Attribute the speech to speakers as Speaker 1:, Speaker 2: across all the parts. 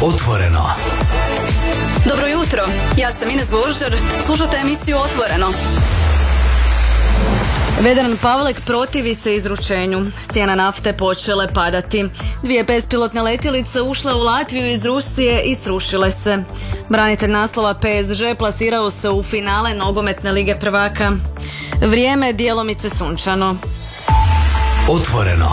Speaker 1: Otvoreno.
Speaker 2: Dobro jutro, ja sam Ines Božar, slušate emisiju Otvoreno. Vedran Pavlek protivi se izručenju. Cijena nafte počele padati. 2 bespilotne letjelice ušle u Latviju iz Rusije i srušile se. Branitelj naslova PSG plasirao se u finale nogometne lige prvaka. Vrijeme djelomice sunčano.
Speaker 1: Otvoreno.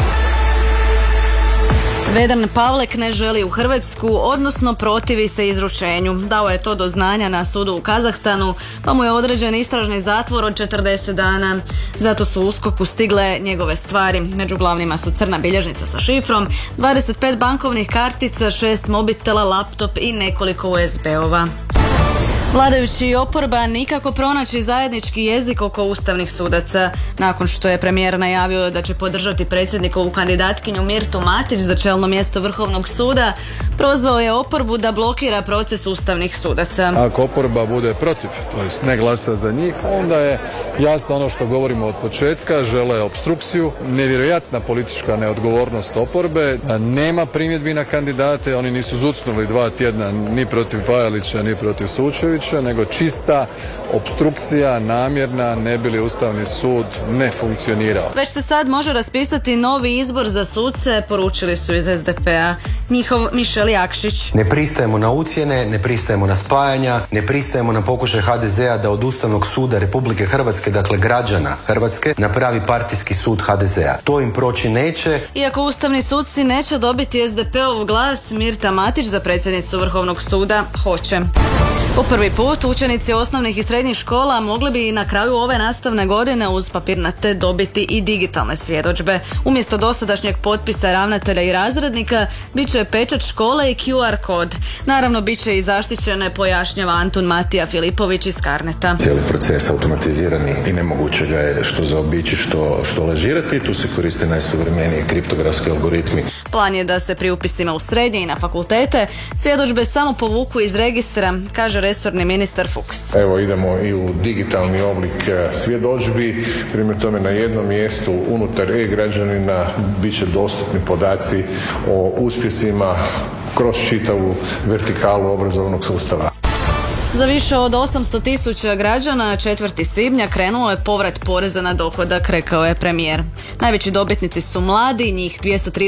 Speaker 2: Vedran Pavlek ne želi u Hrvatsku, odnosno protivi se izručenju. Dao je to do znanja na sudu u Kazahstanu, pa mu je određen istražni zatvor od 40 dana. Zato su USKOK-u stigle njegove stvari. Među glavnima su crna bilježnica sa šifrom, 25 bankovnih kartica, 6 mobitela, laptop i nekoliko USB-ova. Vladajući i oporba nikako pronaći zajednički jezik oko ustavnih sudaca. Nakon što je premijer najavio da će podržati predsjednikovu kandidatkinju Mirtu Matić za čelno mjesto Vrhovnog suda, prozvao je oporbu da blokira proces ustavnih sudaca.
Speaker 3: Ako oporba bude protiv, to jest ne glasa za njih, onda je jasno ono što govorimo od početka, žele opstrukciju, nevjerojatna politička neodgovornost oporbe, nema primjedbi na kandidate, oni nisu zucnuli 2 tjedna ni protiv Pajalića, ni protiv Sučevića, nego čista opstrukcija, namjerna, ne bi li Ustavni sud ne funkcionirao.
Speaker 2: Već se sad može raspisati novi izbor za suce, poručili su iz SDP-a. Njihov Mišel Jakšić.
Speaker 4: Ne pristajemo na ucjene, ne pristajemo na spajanja, ne pristajemo na pokušaj HDZ-a da od Ustavnog suda Republike Hrvatske, dakle građana Hrvatske, napravi partijski sud HDZ-a. To im proći neće.
Speaker 2: Iako ustavni sudci neće dobiti SDP-ov glas, Mirta Matić za predsjednicu Vrhovnog suda hoće. Po prvi put učenici osnovnih i srednjih škola mogli bi na kraju ove nastavne godine uz papirnate dobiti i digitalne svjedodžbe. Umjesto dosadašnjeg potpisa ravnatelja i razrednika bit će pečat škole i QR kod. Naravno bit će i zaštićene, pojašnjava Antun Matija Filipović iz Karneta.
Speaker 5: Cijeli proces automatizirani i nemoguće ga je što zaobići, što lažirati. Tu se koriste najsuvremeniji kriptografski algoritmi.
Speaker 2: Plan je da se pri upisima u srednje i na fakultete svjedodžbe samo povuku iz registra, kaže resorni ministar Fuchs.
Speaker 6: Evo idemo i u digitalni oblik svjedodžbi, primjer tome na jednom mjestu unutar e-građanina bit će dostupni podaci o uspjesima kroz čitavu vertikalu obrazovnog sustava.
Speaker 2: Za više od 800.000 građana 4. svibnja krenuo je povrat poreza na dohodak, rekao je premijer. Najveći dobitnici su mladi, njih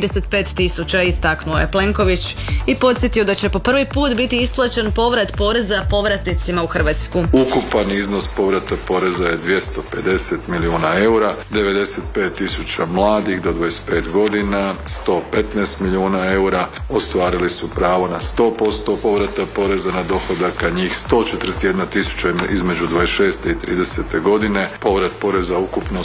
Speaker 2: 235.000, istaknuo je Plenković i podsjetio da će po prvi put biti isplaćen povrat poreza povratnicima u Hrvatsku.
Speaker 7: Ukupan iznos povrata poreza je 250 milijuna eura, 95.000 mladih do 25 godina, 115 milijuna eura ostvarili su pravo na 100% povrata poreza na dohodak, a njih 141.000 između 26. i 30. godine, povrat poreza ukupno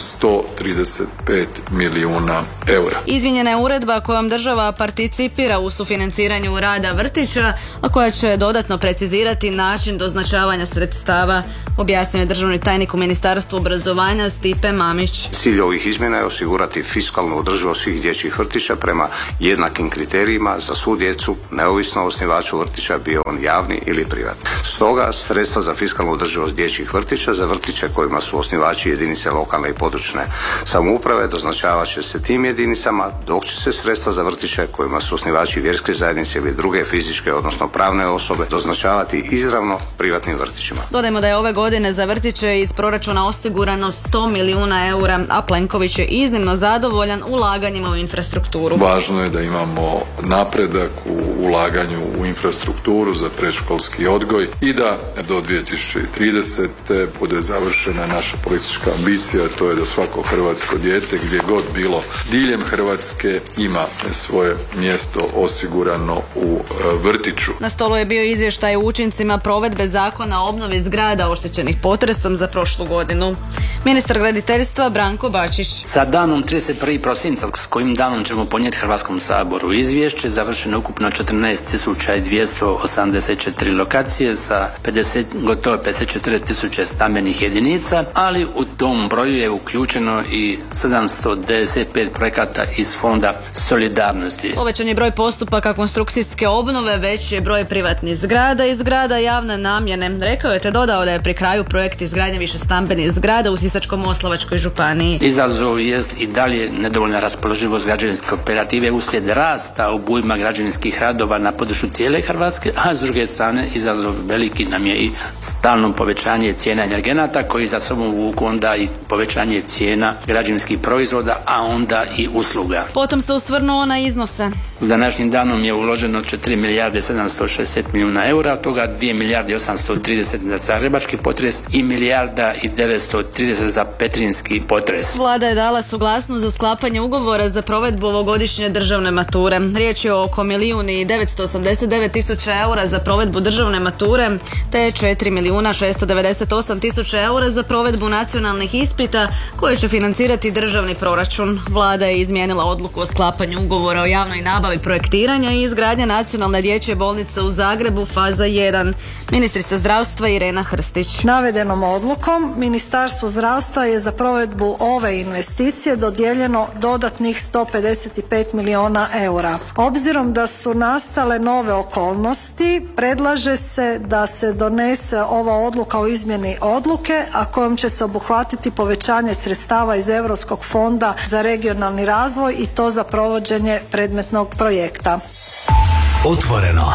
Speaker 7: 135 milijuna eura.
Speaker 2: Izmijenjena je uredba kojom država participira u sufinanciranju rada vrtića, a koja će dodatno precizirati način doznačavanja sredstava, objasnio je državni tajnik u Ministarstvu obrazovanja Stipe Mamić.
Speaker 8: Cilj ovih izmjena je osigurati fiskalnu održivost svih dječjih vrtića prema jednakim kriterijima za svu djecu, neovisno o osnivaču vrtića, bio on javni ili privatni. Stoga sredstva za fiskalnu održivost dječjih vrtića za vrtiće kojima su osnivači jedinice lokalne i područne samouprave doznačavat će se tim jedinicama, dok će se sredstva za vrtiće kojima su osnivači vjerske zajednice ili druge fizičke, odnosno pravne osobe, doznačavati izravno privatnim vrtićima.
Speaker 2: Dodajmo da je ove godine za vrtiće iz proračuna osigurano 100 milijuna eura, a Plenković je iznimno zadovoljan ulaganjima u infrastrukturu.
Speaker 7: Važno je da imamo napredak u ulaganju u infrastrukturu za predškolski odgoj i da do 2030. bude završena naša politička ambicija, to je da svako hrvatsko dijete gdje god bilo diljem Hrvatske ima svoje mjesto osigurano u vrtiću.
Speaker 2: Na stolu je bio izvještaj o učincima provedbe zakona o obnovi zgrada oštećenih potresom za prošlu godinu. Ministar graditeljstva Branko Bačić.
Speaker 9: Sa danom 31. prosinca, s kojim danom ćemo podnijeti Hrvatskom saboru izvješće, završeno ukupno 14.284 lokacije sa gotovo 54.000 stambenih jedinica, ali u tom broju je uključeno i 795 projekata projekata iz Fonda solidarnosti.
Speaker 2: Povećan je broj postupaka konstrukcijske obnove, veći je broj privatnih zgrada i zgrada javne namjene. Rekao je te dodao da je pri kraju projekt izgradnje više stambenih zgrada u Sisačko-moslavačkoj županiji.
Speaker 9: Izazov jest i dalje nedovoljna raspoloživost građevinske operative uslijed rasta obujma građevinskih radova na području cijele Hrvatske, a s druge strane izazov veliki nam je i stalno povećanje cijena energenata koji za sobom vuku onda i povećanje cijena građevinskih proizvoda, a onda i usluga.
Speaker 2: Potom se osvrnuo na iznose.
Speaker 9: S današnjim danom je uloženo 4 milijarde 760 milijuna eura, od toga 2 milijarde 830 za zagrebački potres i milijarda i 930 za petrinjski potres.
Speaker 2: Vlada je dala suglasnost za sklapanje ugovora za provedbu ovogodišnje državne mature. Riječ je o oko 1.989.000 eura za provedbu državne mature, te 4.698.000 eura za provedbu nacionalnih ispita koje će financirati državni proračun. Vlada je izmijenila odluku o sklapanju ugovora o javnoj nabavi projektiranja i izgradnje nacionalne dječje bolnice u Zagrebu faza 1. Ministrica zdravstva Irena Hrstić.
Speaker 10: Navedenom odlukom Ministarstvu zdravstva je za provedbu ove investicije dodijeljeno dodatnih 155 milijuna eura. Obzirom da su nastale nove okolnosti, predlaže se da se donese ova odluka o izmjeni odluke, a kojom će se obuhvatiti povećanje sredstava iz Europskog fonda za regionalni razvoj i to za provođenje predmetnog projekta.
Speaker 1: Otvoreno.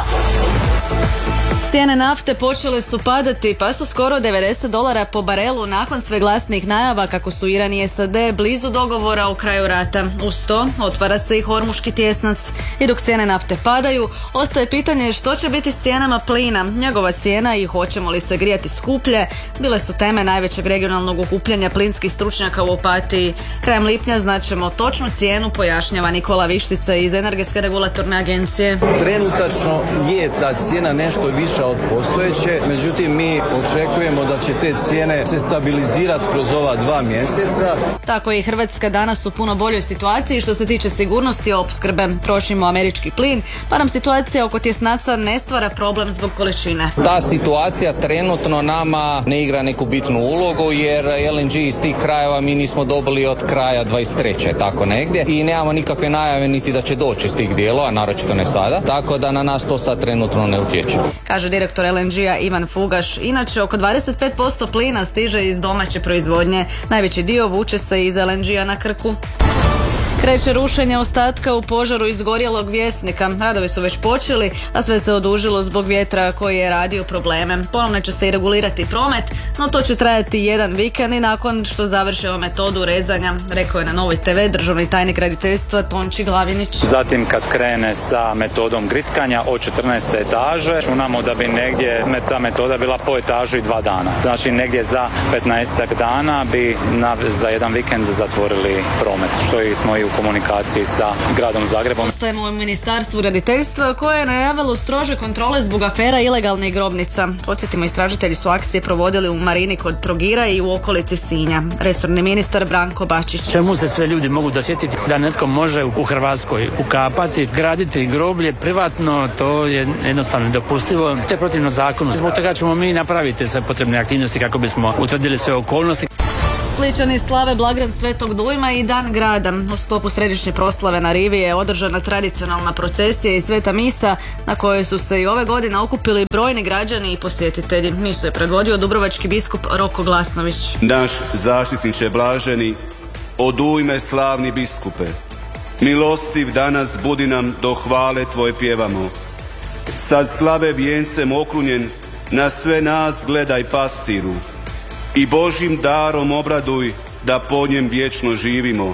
Speaker 2: Cijene nafte počele su padati pa su skoro $90 po barelu nakon sve glasnih najava kako su Iran i SAD blizu dogovora o kraju rata. Uz to otvara se i Hormuški tjesnac. I dok cijene nafte padaju, ostaje pitanje što će biti s cijenama plina, njegova cijena i hoćemo li se grijati skuplje, bile su teme najvećeg regionalnog okupljanja plinskih stručnjaka u Opatiji. Krajem lipnja znaćemo točnu cijenu, pojašnjava Nikola Vištica iz Energetske regulatorne agencije.
Speaker 11: Trenutačno je ta cijena nešto više od postojeće, međutim mi očekujemo da će te cijene se stabilizirati kroz ova 2 mjeseca.
Speaker 2: Tako je i Hrvatska danas u puno boljoj situaciji što se tiče sigurnosti opskrbe. Trošimo američki plin, pa nam situacija oko tjesnaca ne stvara problem zbog količine.
Speaker 12: Ta situacija trenutno nama ne igra neku bitnu ulogu jer LNG iz tih krajeva mi nismo dobili od kraja 23. tako negdje i nemamo nikakve najave niti da će doći iz tih dijelova, naročito ne sada, tako da na nas to sad trenutno ne utječe.
Speaker 2: Kaže direktor LNG-a Ivan Fugaš. Inače, oko 25% plina stiže iz domaće proizvodnje. Najveći dio vuče se iz LNG-a na Krku. Kreće rušenje ostatka u požaru izgorjelog Vjesnika. Radovi su već počeli, a sve se odužilo zbog vjetra koji je radio probleme. Ponovno će se i regulirati promet, no to će trajati jedan vikend i nakon što završe metodu rezanja, rekao je na Novoj TV državni tajnik graditeljstva Tonči Glavinić.
Speaker 13: Zatim kad krene sa metodom grickanja od 14. etaže, računamo da bi negdje ta metoda bila po etaži 2 dana. Znači negdje za 15 dana bi za jedan vikend zatvorili promet, što smo i u komunikaciji sa gradom Zagrebom.
Speaker 2: Ostajemo u Ministarstvu graditeljstva koje je najavilo strože kontrole zbog afera ilegalnih grobnica. Podsjetimo, istražitelji su akcije provodili u Marini kod Trogira i u okolici Sinja. Resorni ministar Branko Bačić.
Speaker 14: Čemu se sve ljudi mogu dosjetiti da netko može u Hrvatskoj ukapati, graditi groblje privatno, to je jednostavno nedopustivo, to je protivno zakonu. Zbog toga ćemo mi napraviti sve potrebne aktivnosti kako bismo utvrdili sve okolnosti.
Speaker 2: Splićani slave blagdan Svetog Dujma i Dan grada. U sklopu središnje proslave na rivi je održana tradicionalna procesija i sveta misa na kojoj su se i ove godine okupili brojni građani i posjetitelji. Misu je predvodio dubrovački biskup Roko Glasnović.
Speaker 15: Naš zaštitniče blaženi, od ujme slavni biskupe, milostiv danas budi nam do hvale tvoje pjevamo. Sad slave vijencem okrunjen, na sve nas gledaj pastiru i Božjim darom obraduj da po njem vječno živimo.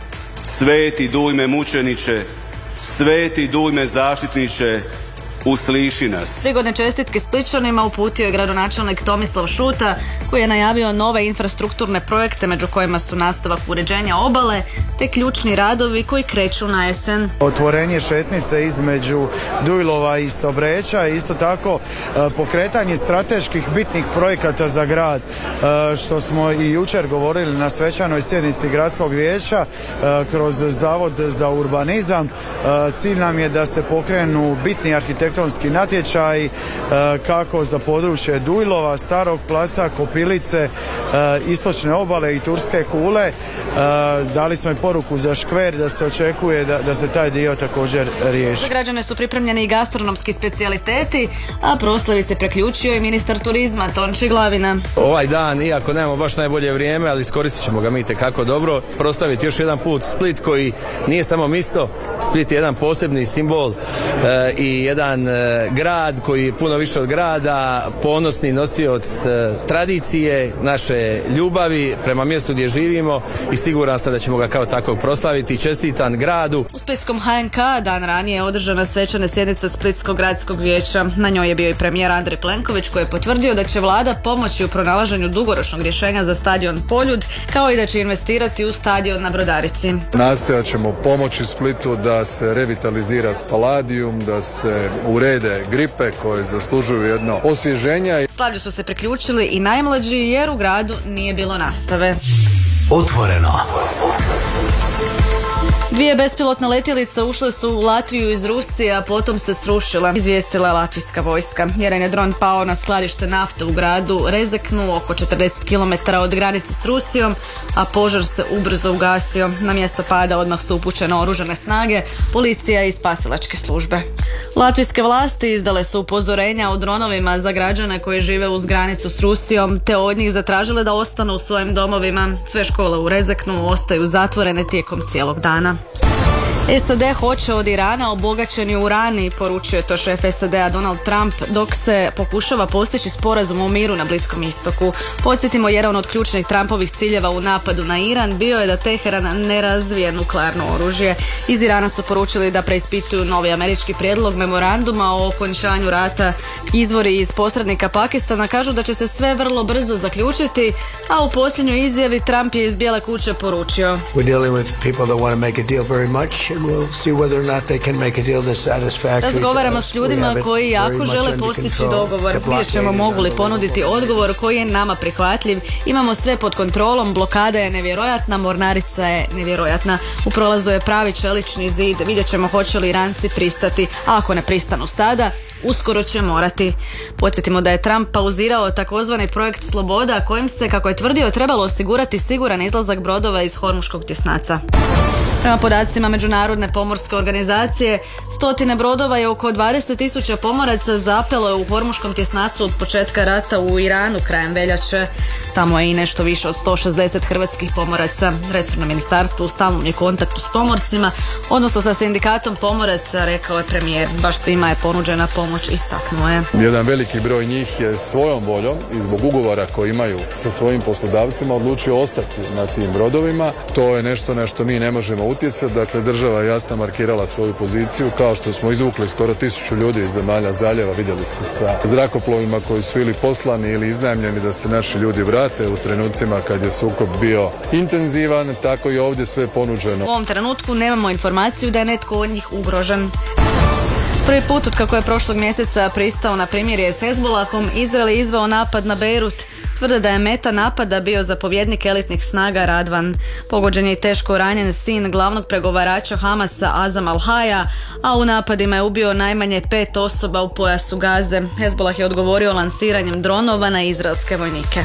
Speaker 15: Sveti Dujme mučeniče, sveti Dujme zaštitniče, usliši nas.
Speaker 2: Prigodne čestitke Splićanima uputio je gradonačelnik Tomislav Šuta, koji je najavio nove infrastrukturne projekte među kojima su nastavak uređenja obale te ključni radovi koji kreću na jesen.
Speaker 16: Otvorenje šetnice između Dujlova i Stobreča i isto tako pokretanje strateških bitnih projekata za grad, što smo i jučer govorili na svečanoj sjednici gradskog vijeća kroz Zavod za urbanizam. Cilj nam je da se pokrenu bitni arhitektonski arhitektonski natječaj kako za područje Dujlova, Starog placa, Kopilice, istočne obale i Turske kule. Dali smo i poruku za škver da se očekuje da se taj dio također riješi.
Speaker 2: Za građane su pripremljeni i gastronomski specijaliteti, a proslavi se priključio i ministar turizma Tonči Glavina.
Speaker 17: Ovaj dan, iako nemamo baš najbolje vrijeme, ali iskoristit ćemo ga mi itekako dobro, proslaviti još jedan put Split koji nije samo mjesto, Split je jedan posebni simbol i jedan grad koji je puno više od grada, ponosni nosioc tradicije, naše ljubavi prema mjestu gdje živimo i siguran sam da ćemo ga kao takvog proslaviti. Čestitam gradu.
Speaker 2: U Splitskom HNK dan ranije je održana svečana sjednica Splitskog gradskog vijeća. Na njoj je bio i premijer Andrej Plenković koji je potvrdio da će vlada pomoći u pronalaženju dugoročnog rješenja za stadion Poljud, kao i da će investirati u stadion na Brodarici.
Speaker 3: Nastojat ćemo pomoći Splitu da se revitalizira Spaladium, da se urede gripe koje zaslužuju jedno osvježenje.
Speaker 2: Slavlju su se priključili i najmlađi jer u gradu nije bilo nastave.
Speaker 1: Otvoreno.
Speaker 2: 2 bespilotne letjelice ušle su u Latviju iz Rusije, a potom se srušile, izvijestila je latvijska vojska. Jedan je dron pao na skladište nafte u gradu Rezeknu, oko 40 km od granice s Rusijom, a požar se ubrzo ugasio. Na mjesto pada odmah su upućene oružane snage, policija i spasilačke službe. Latvijske vlasti izdale su upozorenja o dronovima za građane koji žive uz granicu s Rusijom, te od njih zatražile da ostanu u svojim domovima. Sve škole u Rezeknu ostaju zatvorene tijekom cijelog dana. SAD hoće od Irana obogaćeni urani, poručio je to šef SAD-a Donald Trump, dok se pokušava postići sporazum o miru na Bliskom istoku. Podsjetimo, jedan od ključnih Trumpovih ciljeva u napadu na Iran bio je da Teheran ne razvije nuklearno oružje. Iz Irana su poručili da preispituju novi američki prijedlog memoranduma o okončanju rata. Izvori iz posrednika Pakistana kažu da će se sve vrlo brzo zaključiti, a u posljednjoj izjavi Trump je iz Bijele kuće poručio: razgovaramo s ljudima koji jako žele postići dogovor. Vidjet ćemo mogu li ponuditi odgovor koji je nama prihvatljiv. Imamo sve pod kontrolom, blokada je nevjerojatna, mornarica je nevjerojatna. U prolazu je pravi čelični zid. Vidjet ćemo hoće li Iranci pristati. A ako ne pristanu sada, uskoro će morati. Podsjetimo da je Trump pauzirao takozvani projekt Sloboda, kojim se, kako je tvrdio, trebalo osigurati siguran izlazak brodova iz Hormuškog tjesnaca. Prema podacima Međunarodne pomorske organizacije, 100 brodova i oko 20.000 pomoraca zapelo je u Hormuškom tjesnacu od početka rata u Iranu krajem veljače. Tamo je i nešto više od 160 hrvatskih pomoraca. Resorno ministarstvo u stalnom je kontaktu s pomorcima, odnosno sa sindikatom pomoraca, rekao je premijer. Baš svima je ponuđena pomoć, istaknuo je.
Speaker 3: Jedan veliki broj njih je svojom voljom i zbog ugovora koji imaju sa svojim poslodavcima odlučio ostati na tim brodovima. To je nešto na što mi ne možemo utjecati. Dakle, država je jasno markirala svoju poziciju, kao što smo izvukli skoro 1000 ljudi iz zemalja zaljeva. Vidjeli ste sa zrakoplovima koji su ili poslani ili iznajmljeni da se naši ljudi vrate u trenucima kad je sukob bio intenzivan, tako i ovdje sve ponuđeno.
Speaker 2: U ovom trenutku nemamo informaciju da je netko od njih ugrožen. Prvi put od kako je prošlog mjeseca pristao na primirje s Hezbolahom, Izrael je izveo napad na Beirut. Tvrde da je meta napada bio zapovjednik elitnih snaga Radvan. Pogođen je i teško ranjen sin glavnog pregovarača Hamasa Azam al-Haja, a u napadima je ubio najmanje 5 osoba u pojasu Gaze. Hezbolah je odgovorio lansiranjem dronova na izraelske vojnike.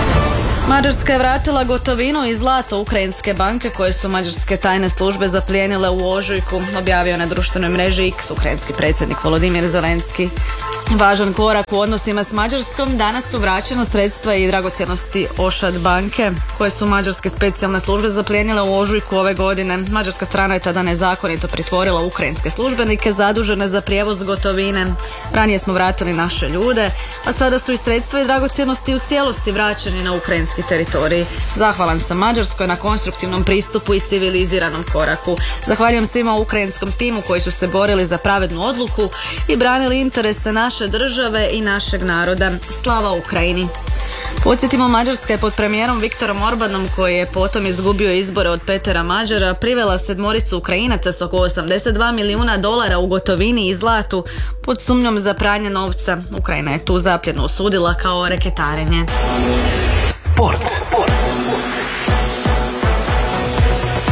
Speaker 2: Mađarska je vratila gotovinu i zlato ukrajinske banke koje su mađarske tajne službe zaplijenile u ožujku, objavio na društvenoj mreži X ukrajinski predsjednik Volodimir Zelenski. Važan korak u odnosima s Mađarskom, danas su vraćena sredstva i dragocjenosti Ošad banke koje su mađarske specijalne službe zaplijenile u ožujku ove godine. Mađarska strana je tada nezakonito pritvorila ukrajinske službenike zadužene za prijevoz gotovine. Ranije smo vratili naše ljude, a sada su i sredstva i dragocjenosti u cijelosti vraćeni na ukrajinski teritorij. Zahvalan sam Mađarskoj na konstruktivnom pristupu i civiliziranom koraku. Zahvaljujem svima u ukrajinskom timu koji su se borili za pravednu odluku i branili interese naše države i našeg naroda. Slava Ukrajini! Podsjetimo, Mađarska je pod premijerom Viktorom Orbanom, koji je potom izgubio izbore od Petera Mađara, privela 7 Ukrajinaca s oko $82 milijuna u gotovini i zlatu pod sumnjom za pranje novca. Ukrajina je tu zapljenu osudila kao reketarenje.
Speaker 1: Sport.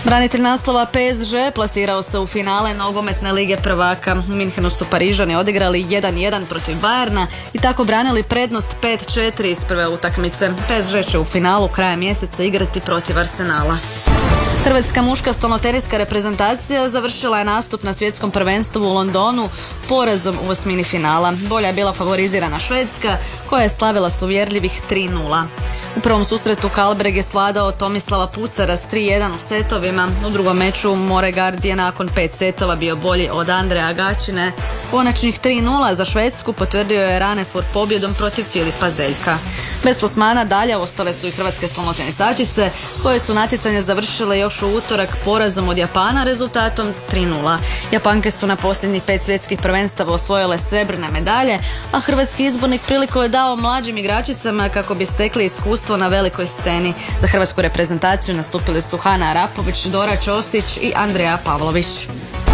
Speaker 2: Branitelj naslova PSG plasirao se u finale nogometne lige prvaka. U Minhenu su Parižani odigrali 1-1 protiv Bayerna i tako branili prednost 5-4 iz prve utakmice. PSG će u finalu kraja mjeseca igrati protiv Arsenala. Hrvatska muška stolnoteniska reprezentacija završila je nastup na svjetskom prvenstvu u Londonu porazom u osmini finala. Bolja je bila favorizirana Švedska koja je slavila s uvjerljivih 3-0. U prvom susretu Karlberg je svladao Tomislava Pucara s 3-1 u setovima. U drugom meču Moregard je nakon 5 setova bio bolji od Andreja Gačine. Konačnih 3-0 za Švedsku potvrdio je Ranefur pobjedom protiv Filipa Zeljka. Bez plasmana dalje ostale su i hrvatske stolnotenisačice koje su natjecanje završile još u utorak porazom od Japana rezultatom 3-0. Japanke su na posljednjih 5 svjetskih prvenstava osvojile srebrne medalje, a hrvatski izbornik priliku je dao mlađim igračicama kako bi stekli iskustvo na velikoj sceni. Za hrvatsku reprezentaciju nastupili su Hana Arapović, Dora Ćosić i Andreja Pavlović.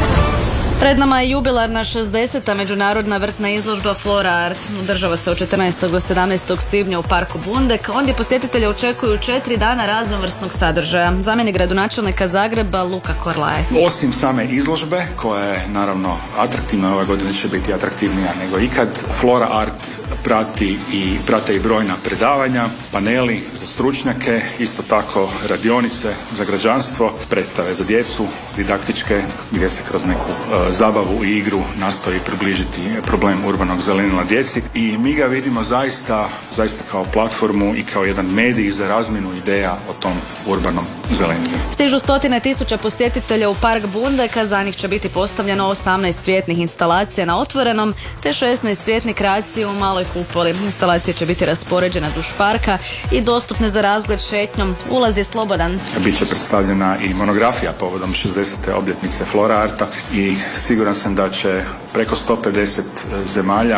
Speaker 2: Pred nama je jubilarna 60. međunarodna vrtna izložba Flora Art. Održava se od 14. do 17. svibnja u parku Bundek. Ondje posjetitelje očekuju 4 dana raznovrsnog sadržaja. Zamjenik gradonačelnika Zagreba Luka Korlaje.
Speaker 18: Osim same izložbe, koja je naravno atraktivna, ove godine će biti atraktivnija nego ikad, Flora Art prate i brojna predavanja, paneli za stručnjake, isto tako radionice za građanstvo, predstave za djecu, didaktičke, gdje se kroz neku zabavu i igru nastoji približiti problem urbanog zelenila djeci i mi ga vidimo zaista kao platformu i kao jedan medij za razmjenu ideja o tom urbanom zelenilu.
Speaker 2: Stižu 100.000 posjetitelja u park Bundeka, za njih će biti postavljeno 18 cvjetnih instalacija na otvorenom te 16 cvjetnih kreacija u maloj kupoli. Instalacije će biti raspoređene duž parka i dostupne za razgled šetnjom. Ulaz je slobodan.
Speaker 18: Biće predstavljena i monografija povodom 60. obljetnice Flora Arta i siguran sam da će preko 150 zemalja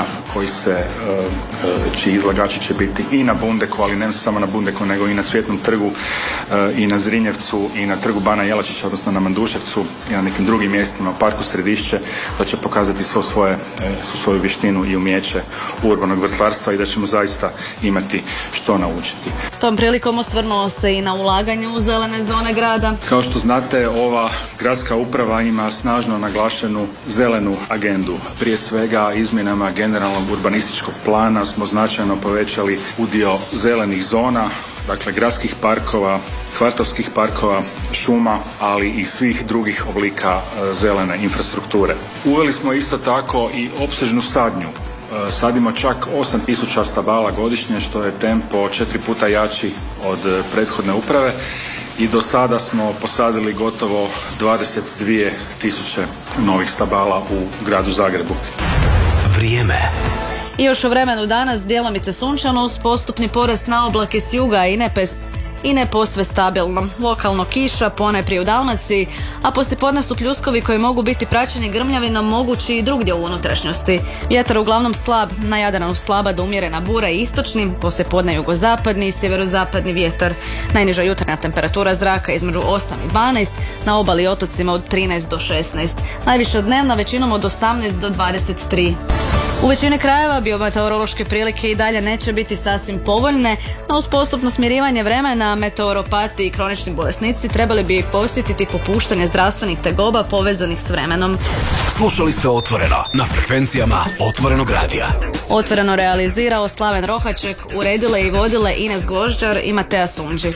Speaker 18: čiji izlagači će biti i na Bundeku, ali ne samo na Bundeku, nego i na Cvjetnom trgu, i na Zrinjevcu, i na trgu Bana Jelačića, odnosno na Manduševcu i na nekim drugim mjestima, parku Središće, da će pokazati svoju vještinu i umjeće urbanog vrtlarstva i da ćemo zaista imati što naučiti.
Speaker 2: Tom prilikom osvrnuo se i na ulaganje u zelene zone grada.
Speaker 18: Kao što znate, ova gradska uprava ima snažno naglašenu zelenu agendu. Prije svega izmjenama generalnog urbanističkog plana smo značajno povećali udio zelenih zona, dakle gradskih parkova, kvartovskih parkova, šuma, ali i svih drugih oblika zelene infrastrukture. Uveli smo isto tako i opsežnu sadnju. Sadimo čak 8.000 stabala godišnje, što je tempo 4 puta jači od prethodne uprave i do sada smo posadili gotovo 22.000 novih stabala u gradu Zagrebu.
Speaker 1: Vrijeme.
Speaker 2: I još u vremenu danas djelomice sunčano uz postupni porast na oblake s juga i ne posve stabilno. Lokalno kiša, ponajprije u Dalmaciji, a poslijepodne su pljuskovi koji mogu biti praćeni grmljavinom mogući i drugdje u unutrašnjosti. Vjetar uglavnom slab, na Jadranu slaba do umjerena bura i istočni, poslijepodne jugozapadni i sjeverozapadni vjetar. Najniža jutarnja temperatura zraka između 8 i 12, na obali i otocima od 13 do 16. Najviša dnevna većinom od 18 do 23. U većini krajeva biometeorološke prilike i dalje neće biti sasvim povoljne, no uz postupno smirivanje vremena meteoropati i kronični bolesnici trebali bi posjetiti popuštanje zdravstvenih tegoba povezanih s vremenom.
Speaker 1: Slušali ste Otvoreno na frekvencijama Otvorenog radija.
Speaker 2: Otvoreno realizirao Slaven Rohaček, uredile i vodile Ines Gvožđar i Matea Sunđi.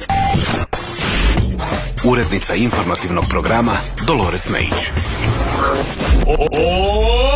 Speaker 1: Urednica informativnog programa Dolores Mejić.